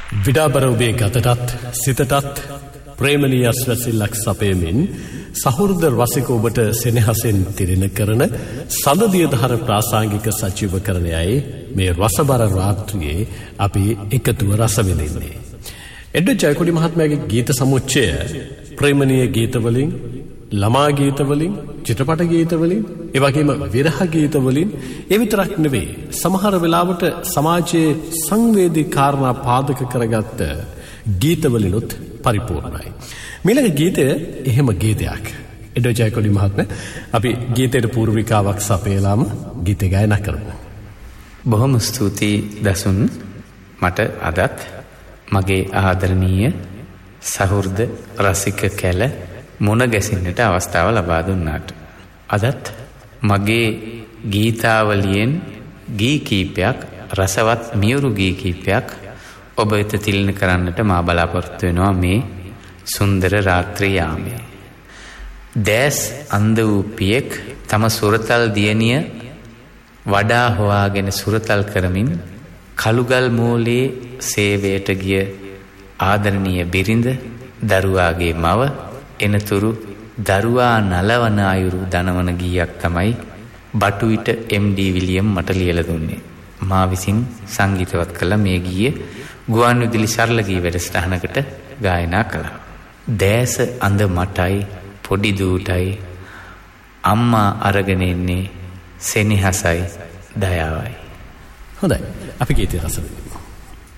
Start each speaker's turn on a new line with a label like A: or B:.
A: විඩාබර ඔබේ ගතටත් සිතටත් ප්‍රේමණීය අස්වැසිල්ලක් සපයමින් සහෘද රසික ඔබට සෙනෙහසෙන් තිරෙන කරන සඳදියදහර ප්‍රාසංගික සජීවකරණයයි මේ රසබර රාත්‍රියේ අපි එකතුව රස විඳින්නේ. එඩ්වඩ් ජයකොඩි මහත්මයාගේ ගීත සමුච්චය ප්‍රේමණීය ගීතවලින්, ළමා ගීතවලින්, චිත්‍රපට ගීතවලින්, ඒ වගේම විරහ ගීතවලින් ඒ විතරක් නෙවෙයි, සමහර වෙලාවට සමාජයේ සංවේදී කාරණා පාදක කරගත්ත ගීතවලිනුත් පරිපූර්ණයි. මීළඟ ගීතය එහෙම ගීතයක්. එඩ්වඩ් ජයකොඩි මහත්මයා අපි ගීතයට පූර්විකාවක් සපයලාම ගීත ගායනා කරමු.
B: බොහොම ස්තුතියි දසුන්. මට අදත් මගේ ආදරණීය සහෘද රසික කැල මුණ ගැසින්නට අවස්ථාව ලබා දුන්නාට. අදත් මගේ ගීතාවලියෙන් ගී කීපයක්, රසවත් මියුරු ගී කීපයක් ඔබ වෙත තිළින කරන්නට මා බලාපොරොත්තු වෙනවා මේ සුන්දර රාත්‍රී යාමයේ. දැස් අන්ධ වූ පියෙක් තම සුරතල් දියණිය වඩා හොයාගෙන සුරතල් කරමින් කළුගල් මූලේ සේවයට ගිය ආදරණීය බිරිඳ, දරුවාගේ මව, එනතුරු දරුවා නලවන අයුරු දනවන ගීයක් තමයි බටුවිට MD විලියම් මට ලියලා දුන්නේ. මා විසින් සංගීතවත් කළ මේ ගීය ගුවන්විදුලි සරල ගී වැඩසටහනකට ගායනා කළා. දැස අඳ මටයි පොඩි දූටයි අම්මා අරගෙන එන්නේ සෙනෙහසයි දයාවයි.
A: හොඳයි, අපි ගීතය රස විඳිමු.